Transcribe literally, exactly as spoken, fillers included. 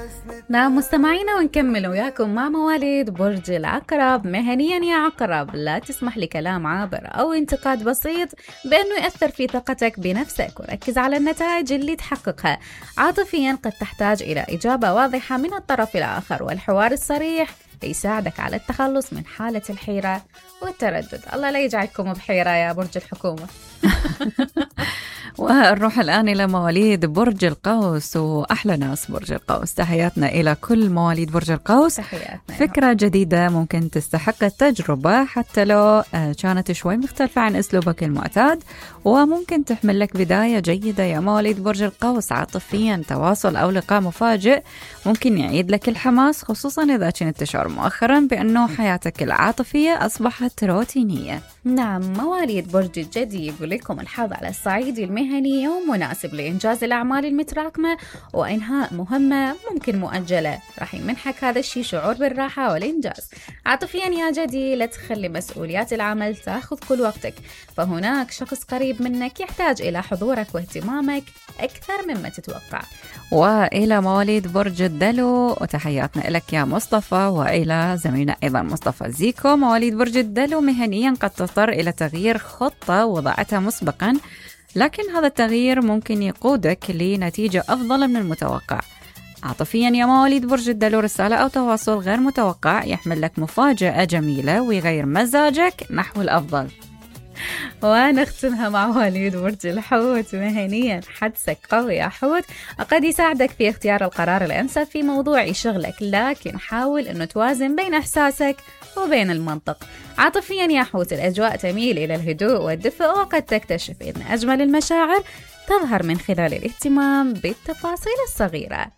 نعم مستمعينا، ونكمل وياكم مع مواليد برج العقرب. مهنيا يا عقرب، لا تسمح لكلام عابر أو انتقاد بسيط بأنه يأثر في ثقتك بنفسك، وركز على النتائج اللي تحققها. عاطفيا قد تحتاج إلى إجابة واضحة من الطرف الآخر، والحوار الصريح يساعدك على التخلص من حالة الحيرة والتردد. الله لا يجعلكم بحيرة يا برج الحكومة. ونروح الآن إلى مواليد برج القوس، وأحلى ناس برج القوس. تحياتنا إلى كل مواليد برج القوس. تحياتنا. فكرة جديدة ممكن تستحق التجربة حتى لو كانت شوي مختلفة عن أسلوبك المعتاد، وممكن تحمل لك بداية جيدة يا مواليد برج القوس. عاطفيا تواصل أو لقاء مفاجئ ممكن يعيد لك الحماس، خصوصا إذا كنت تشعر مؤخرا بأنه حياتك العاطفية أصبحت روتينية. نعم مواليد برج الجدي، يقول لكم الحظ على الصعيد المهني يوم مناسب لإنجاز الأعمال المتراكمة وإنهاء مهمة ممكن مؤجلة. راح يمنحك هذا الشيء شعور بالراحة والإنجاز. عاطفيا يا جدي، لا تخلي مسؤوليات العمل تأخذ كل وقتك، فهناك شخص قريب منك يحتاج إلى حضورك واهتمامك أكثر مما تتوقع. وإلى مواليد برج الدلو، وتحياتنا لك يا مصطفى، وإلى زميلنا أيضا مصطفى زيكو. مواليد برج الدلو مهنيا قد تضطر إلى تغيير خطة وضعتها مسبقا، لكن هذا التغيير ممكن يقودك لنتيجة أفضل من المتوقع. عاطفيا يا مواليد برج الدلو، رسالة أو تواصل غير متوقع يحمل لك مفاجأة جميلة ويغير مزاجك نحو الأفضل. ونختمها مع مواليد برج الحوت. مهنيا حدسك قوي يا حوت، قد يساعدك في اختيار القرار الأنسب في موضوع شغلك، لكن حاول أنه توازن بين إحساسك وبين المنطق. عاطفيا يا حوت، الأجواء تميل إلى الهدوء والدفء، وقد تكتشف أن أجمل المشاعر تظهر من خلال الاهتمام بالتفاصيل الصغيرة.